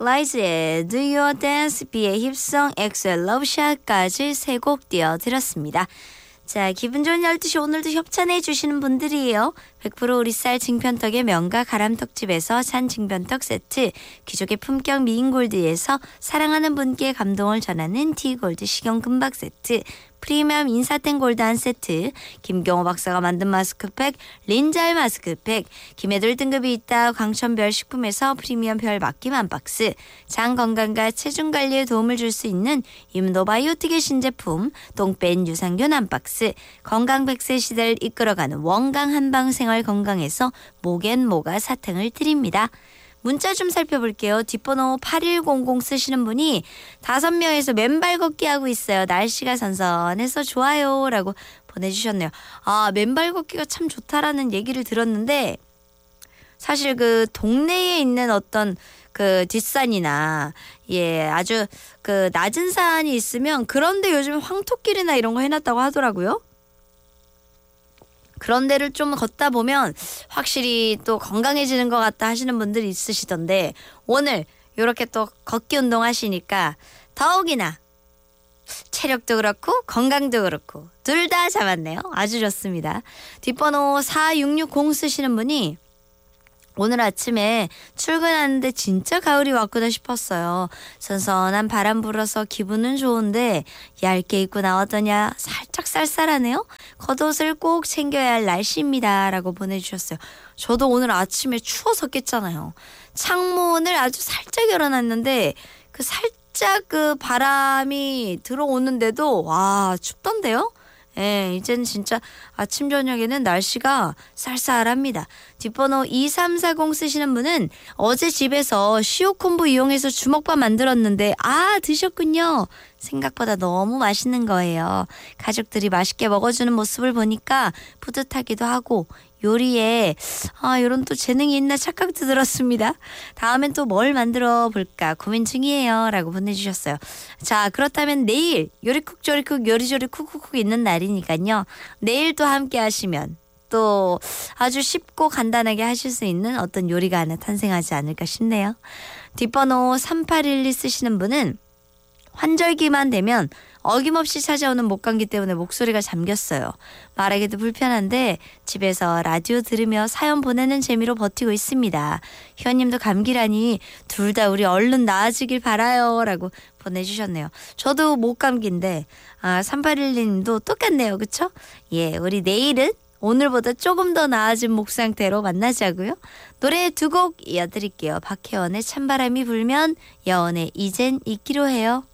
라이즈의 Do Your Dance, 비의 힙성, 엑소의 러브샷까지 세 곡 띄워드렸습니다. 자, 기분 좋은 12시 오늘도 협찬해 주시는 분들이에요. 100% 우리쌀 징편떡의 명가 가람떡집에서 찬 징편떡 세트, 귀족의 품격 미인골드에서 사랑하는 분께 감동을 전하는 티골드 식용금박 세트, 프리미엄 인사땡 골드 한 세트, 김경호 박사가 만든 마스크팩 린잘 마스크팩, 김해돌 등급이 있다 광천별 식품에서 프리미엄 별 맡김 한 박스, 장 건강과 체중 관리에 도움을 줄 수 있는 임노바이오틱의 신제품 똥뺀 유산균 한 박스, 건강 100세 시대를 이끌어가는 원강 한방생활 건강에서 목엔 모가 사탕을 드립니다. 문자 좀 살펴볼게요. 뒷번호 8100 쓰시는 분이 5명에서 맨발 걷기 하고 있어요. 날씨가 선선해서 좋아요 라고 보내주셨네요. 아, 맨발 걷기가 참 좋다라는 얘기를 들었는데 사실 그 동네에 있는 어떤 그 뒷산이나 아주 그 낮은 산이 있으면 그런데 요즘 황토길이나 이런 거 해놨다고 하더라고요. 그런 데를 좀 걷다 보면 확실히 또 건강해지는 것 같다 하시는 분들이 있으시던데 오늘 이렇게 또 걷기 운동 하시니까 더욱이나 체력도 그렇고 건강도 그렇고 둘 다 잡았네요. 아주 좋습니다. 뒷번호 4660 쓰시는 분이 오늘 아침에 출근하는데 진짜 가을이 왔구나 싶었어요. 선선한 바람 불어서 기분은 좋은데 얇게 입고 나왔더냐 살짝 쌀쌀하네요. 겉옷을 꼭 챙겨야 할 날씨입니다 라고 보내주셨어요. 저도 오늘 아침에 추워서 깼잖아요. 창문을 아주 살짝 열어놨는데 그 살짝 그 바람이 들어오는데도 와 춥던데요. 예, 이제는 진짜 아침 저녁에는 날씨가 쌀쌀합니다. 뒷번호 2340 쓰시는 분은 어제 집에서 시오콤보 이용해서 주먹밥 만들었는데 드셨군요. 생각보다 너무 맛있는 거예요. 가족들이 맛있게 먹어주는 모습을 보니까 뿌듯하기도 하고 요리에 이런 또 재능이 있나 착각도 들었습니다. 다음엔 또 뭘 만들어 볼까 고민 중이에요 라고 보내주셨어요. 자, 그렇다면 내일 요리쿡 조리쿡 요리조리 쿡쿡쿡 있는 날이니까요. 내일 또 함께 하시면 또 아주 쉽고 간단하게 하실 수 있는 어떤 요리가 하나 탄생하지 않을까 싶네요. 뒷번호 3812 쓰시는 분은 환절기만 되면 어김없이 찾아오는 목감기 때문에 목소리가 잠겼어요. 말하기도 불편한데 집에서 라디오 들으며 사연 보내는 재미로 버티고 있습니다. 희원님도 감기라니 둘 다 우리 얼른 나아지길 바라요 라고 보내주셨네요. 저도 목감기인데 3812님도 똑같네요. 그쵸? 예, 우리 내일은 오늘보다 조금 더 나아진 목 상태로 만나자고요. 노래 2곡 이어드릴게요. 박혜원의 찬바람이 불면, 여원의 이젠 잊기로 해요.